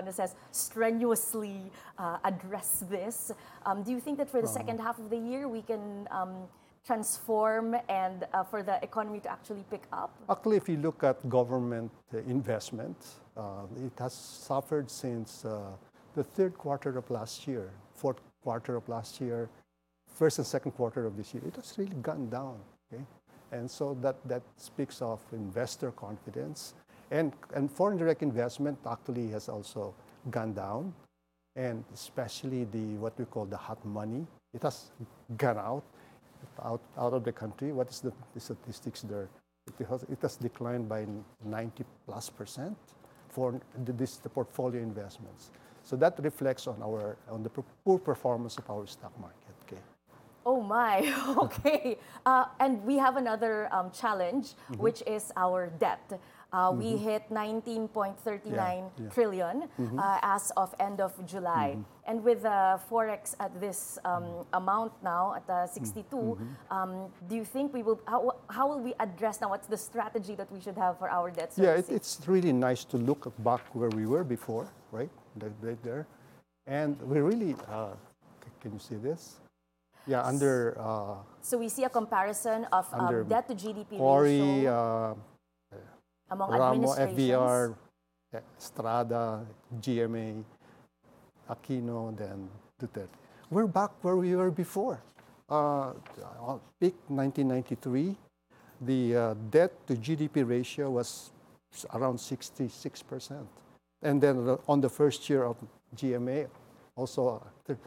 Marcos has strenuously addressed this. Do you think that for the second half of the year we can transform and for the economy to actually pick up? Actually, if you look at government investment, it has suffered since the third quarter of last year, fourth quarter of last year, first and second quarter of this year. It has really gone down. Okay? And so that speaks of investor confidence. And foreign direct investment actually has also gone down. And especially what we call the hot money, it has gone out of the country. What is the statistics there? It has declined by 90+% for the portfolio investments. So that reflects on the poor performance of our stock market. Okay. Oh my, okay. And we have another challenge, which is our debt. We hit 19.39 trillion as of end of July. And with Forex at this amount now, at 62, do you think how will we address now? What's the strategy that we should have for our debt servicing? Yeah, it's really nice to look back where we were before, right right there. And we really, can you see this? Yeah, under... so we see a comparison of debt to GDP Cory, ratio among Ramo, administrations. FVR, Estrada, GMA, Aquino, then Duterte. We're back where we were before. Peak 1993, the debt to GDP ratio was around 66%. And then on the first year of GMA, also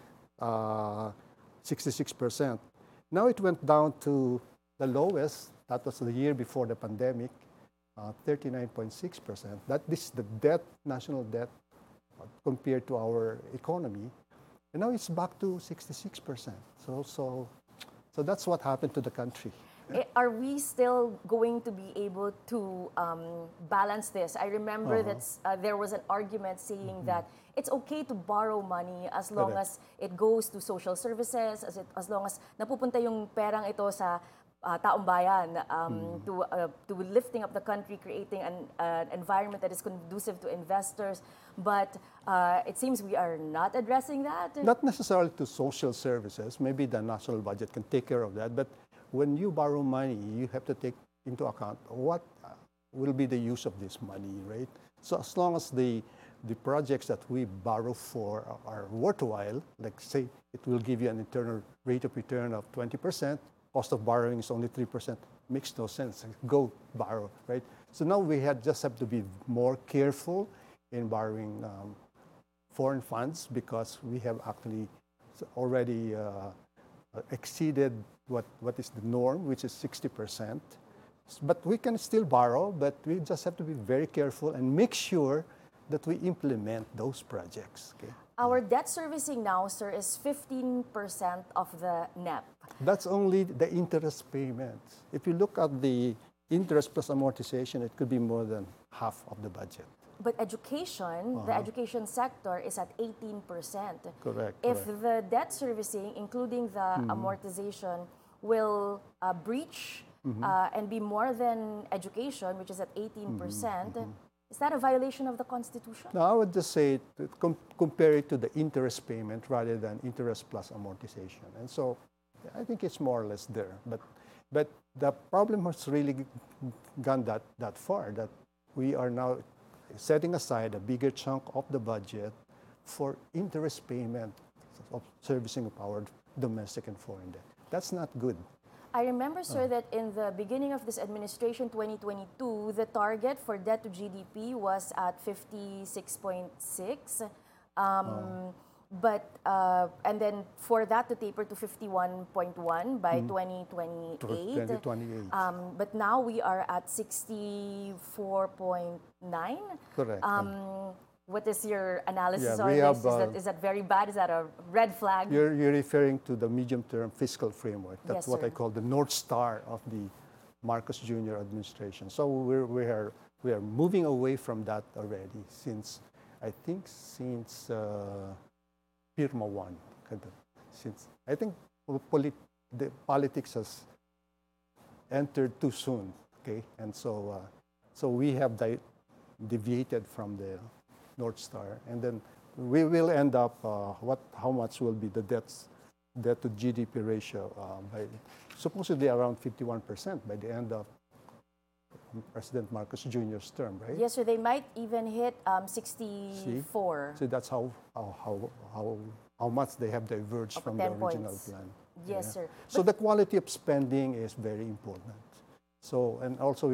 66%. Now it went down to the lowest, that was the year before the pandemic, 39.6%. This is the debt, national debt, compared to our economy. And now it's back to 66%. So that's what happened to the country. Are we still going to be able to balance this? I remember that there was an argument saying that it's okay to borrow money as long as it goes to social services, as long as napupunta yung perang ito sa taong bayan, to lifting up the country, creating an environment that is conducive to investors. But it seems we are not addressing that. Not necessarily to social services. Maybe the national budget can take care of that. But when you borrow money, you have to take into account what will be the use of this money, right? So as long as the projects that we borrow for are worthwhile, like say it will give you an internal rate of return of 20%, cost of borrowing is only 3%, makes no sense. Go borrow, right? So now we just have to be more careful in borrowing foreign funds because we have actually already exceeded what is the norm, which is 60%. But we can still borrow, but we just have to be very careful and make sure that we implement those projects. Okay? Our debt servicing now, sir, is 15% of the NEP. That's only the interest payments. If you look at the interest plus amortization, it could be more than half of the budget. But education, the education sector is at 18%. Correct. If the debt servicing, including the amortization, will breach and be more than education, which is at 18%, is that a violation of the Constitution? No, I would just say compare it to the interest payment rather than interest plus amortization. And so I think it's more or less there. But the problem has really gone that far, that we are now setting aside a bigger chunk of the budget for interest payment of servicing of our domestic and foreign debt. That's not good. I remember, sir, that in the beginning of this administration, 2022, the target for debt to GDP was at 56.6. But and then for that to taper to 51.1 by 2028. 2028. But now we are at 64.9. Correct. What is your analysis on this? Is that very bad? Is that a red flag? You're referring to the medium-term fiscal framework. That's what I call the North Star of the Marcos Jr. administration. So we are moving away from that already since Pirma 1. Since I think the politics has entered too soon. Okay, and so we have deviated from North Star, and then we will end up how much will be the debt to GDP ratio by supposedly around 51% by the end of President Marcos Jr.'s term, right? Yes, sir. They might even hit 64. So that's how much they have diverged from the 10 original points. plan. Yes, sir. So the quality of spending is very important. So, and also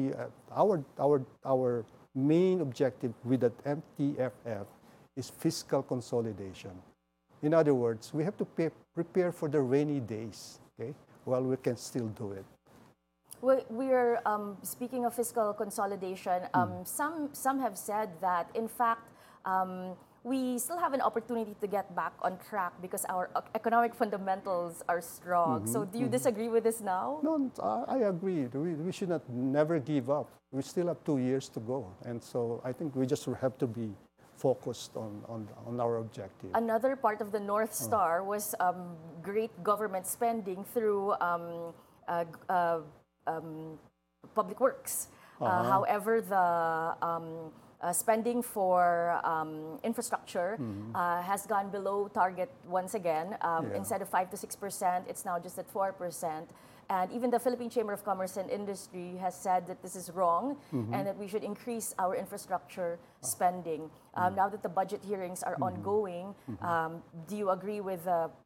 our main objective with the MTFF is fiscal consolidation. In other words, we have to prepare for the rainy days, okay, while we can still do it. We're speaking of fiscal consolidation. Some have said that, in fact, we still have an opportunity to get back on track because our economic fundamentals are strong. So do you disagree with this now? No, I agree. We should never give up. We still have 2 years to go. And so I think we just have to be focused on our objective. Another part of the North Star was great government spending through public works. However, the spending for infrastructure has gone below target once again. Instead of 5 to 6%, it's now just at 4%. And even the Philippine Chamber of Commerce and Industry has said that this is wrong and that we should increase our infrastructure spending. Now that the budget hearings are ongoing, do you agree with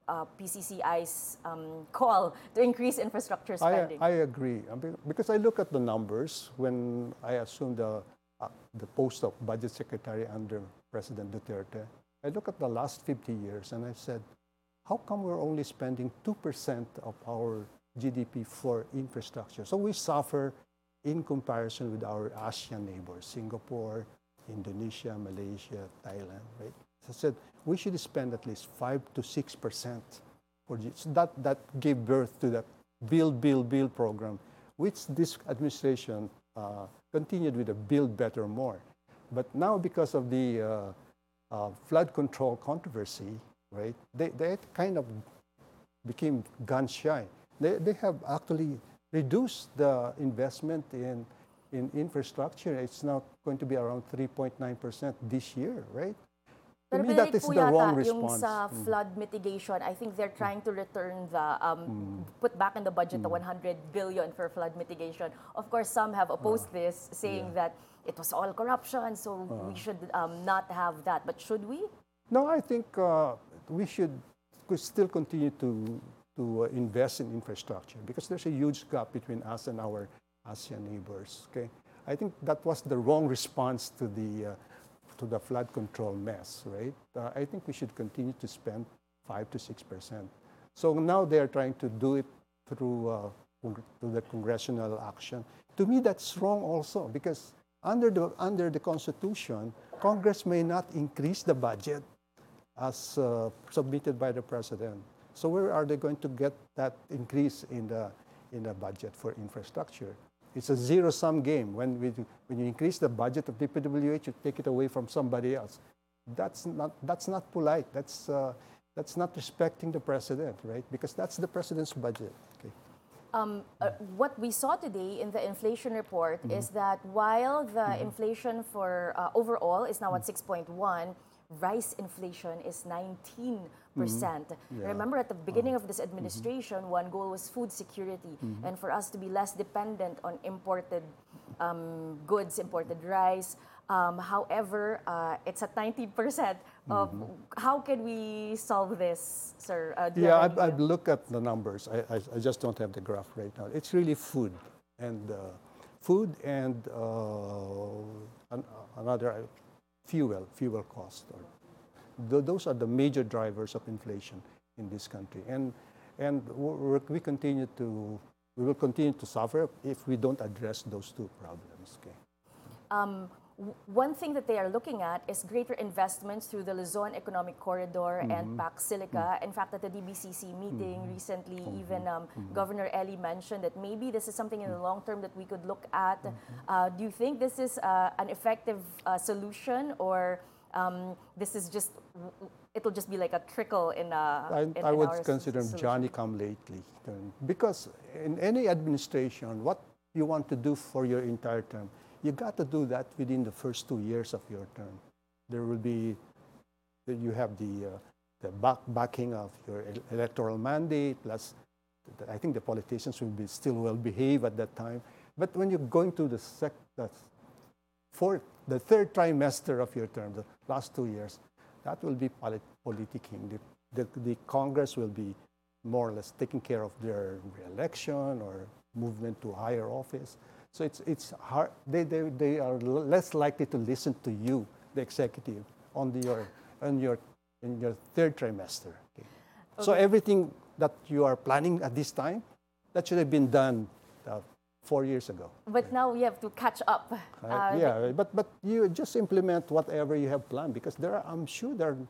PCCI's call to increase infrastructure spending? I agree, because I look at the numbers when I assumed the post of budget secretary under President Duterte. I look at the last 50 years and I said, how come we're only spending 2% of our GDP for infrastructure? So we suffer in comparison with our ASEAN neighbors, Singapore, Indonesia, Malaysia, Thailand, right? So I said, we should spend at least 5 to 6% for so that gave birth to that Build program, which this administration continued with the Build Better More. But now because of the flood control controversy, right, they kind of became gun shy. They have actually reduced the investment in infrastructure. It's now going to be around 3.9% this year, right? To me, that is the wrong response. Yung sa flood mitigation, I think they're trying to return the, put back in the budget the 100 billion for flood mitigation. Of course, some have opposed this, saying that it was all corruption, so we should not have that. But should we? No, I think we should still continue to invest in infrastructure because there's a huge gap between us and our ASEAN neighbors. Okay, I think that was the wrong response to the flood control mess, right? I think we should continue to spend 5 to 6%. So now they're trying to do it through the congressional action. To me, that's wrong also because under the Constitution, Congress may not increase the budget as submitted by the President. So where are they going to get that increase in the budget for infrastructure? It's a zero-sum game. When you increase the budget of DPWH, you take it away from somebody else. That's not polite. That's not respecting the President, right? Because that's the President's budget. Okay. What we saw today in the inflation report is that while the inflation for overall is now at 6.1, rice inflation is 19%. Remember, at the beginning of this administration, one goal was food security, and for us to be less dependent on imported goods, imported rice. However, it's at 90%. How can we solve this, sir? I've looked at the numbers. I just don't have the graph right now. It's really food and another fuel cost. Those are the major drivers of inflation in this country, and we will continue to suffer if we don't address those two problems. Okay. One thing that they are looking at is greater investments through the Luzon Economic Corridor and PAC Silica. In fact, at the DBCC meeting recently, even Governor Eli mentioned that maybe this is something in the long term that we could look at. Do you think this is an effective solution, or this is just, it'll just be like a trickle in I would consider Johnny come lately, because in any administration, what you want to do for your entire term, you got to do that within the first 2 years of your term. there will be, you have the backing of your electoral mandate, plus I think the politicians will be still well behaved at that time. But when you're going to the third trimester of your term, the last 2 years, that will be politicking. The Congress will be more or less taking care of their re-election or movement to higher office. So it's hard. They are less likely to listen to you, the executive, in your third trimester. Okay. So everything that you are planning at this time, that should have been done 4 years ago. But now we have to catch up. Yeah, but you just implement whatever you have planned, because I'm sure there are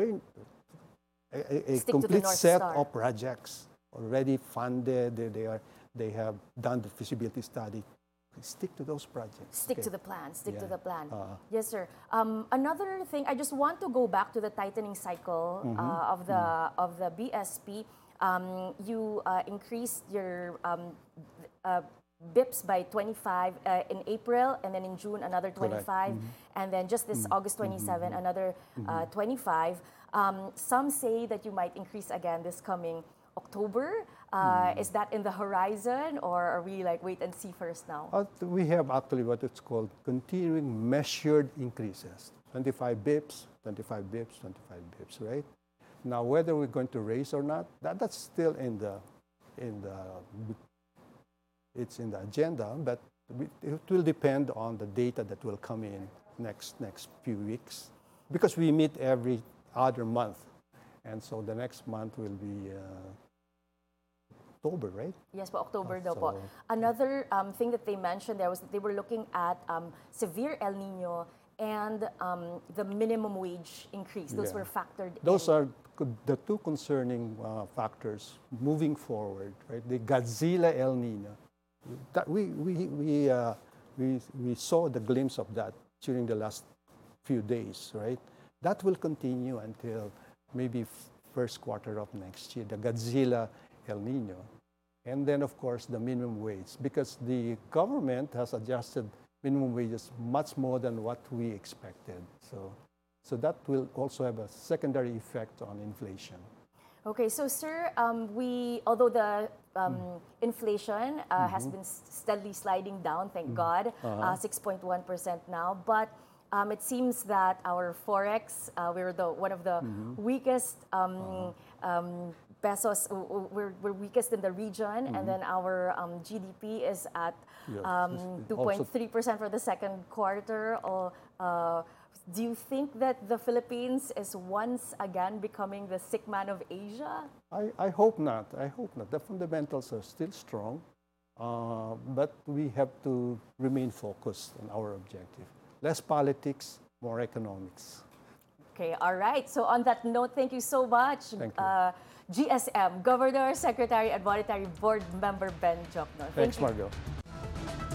a complete set of projects already funded. They have done the feasibility study. Stick to those projects. Stick to the plan. Stick to the plan. Yes, sir. Another thing, I just want to go back to the tightening cycle of the BSP. You increased your BIPs by 25 in April, and then in June another 25, and then just this August 27 another 25. Some say that you might increase again this coming October. Is that in the horizon, or are we like wait and see first now? We have actually what it's called continuing measured increases. 25 bips, 25 bips, 25 bips, right? Now, whether we're going to raise or not, that's still it's in the agenda, but it will depend on the data that will come in next few weeks, because we meet every other month, and so the next month will be October, right? Yes, po, October daw po. Another thing that they mentioned there was that they were looking at severe El Nino and the minimum wage increase. Those were factored in. Those are the two concerning factors moving forward, right? The Godzilla El Nino. That we saw the glimpse of that during the last few days, right? That will continue until maybe first quarter of next year, the Godzilla El Nino. And then, of course, the minimum wage, because the government has adjusted minimum wages much more than what we expected. So that will also have a secondary effect on inflation. Okay, so sir, although the inflation has been steadily sliding down, thank God, 6.1% now, but it seems that our forex, we're one of the weakest pesos, we're weakest in the region, and then our GDP is at 2.3% for the second quarter. Do you think that the Philippines is once again becoming the sick man of Asia? I hope not. I hope not. The fundamentals are still strong, but we have to remain focused on our objective. Less politics, more economics. Okay, all right. So on that note, thank you so much. Thank you. GSM, Governor, Secretary, and Monetary Board Member Ben Jokno. Thanks, Margo.